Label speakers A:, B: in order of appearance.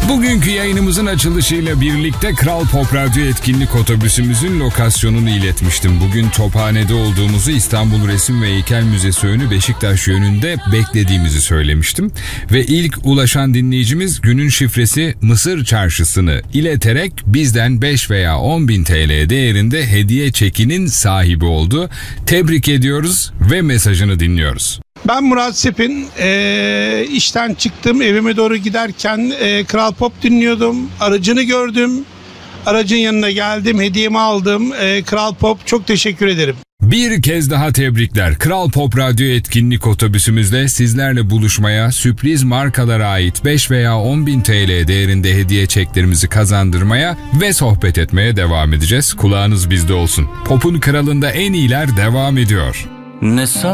A: Bugünkü yayınımızın açılışıyla birlikte Kral Pop Radyo etkinlik otobüsümüzün lokasyonunu iletmiştim. Bugün Tophane'de olduğumuzu, İstanbul Resim ve Heykel Müzesi önü Beşiktaş yönünde beklediğimizi söylemiştim. Ve ilk ulaşan dinleyicimiz günün şifresi Mısır Çarşısı'nı ileterek bizden 5 veya 10 bin TL değerinde hediye çekinin sahibi oldu. Tebrik ediyoruz ve mesajını dinliyoruz.
B: Ben Murat Sepin, işten çıktım, evime doğru giderken Kral Pop dinliyordum, aracını gördüm, aracın yanına geldim, hediyemi aldım. Kral Pop, çok teşekkür ederim.
A: Bir kez daha tebrikler. Kral Pop Radyo etkinlik otobüsümüzde sizlerle buluşmaya, sürpriz markalara ait 5 veya 10 bin TL değerinde hediye çeklerimizi kazandırmaya ve sohbet etmeye devam edeceğiz. Kulağınız bizde olsun. Pop'un kralında en iyiler devam ediyor.
C: Ne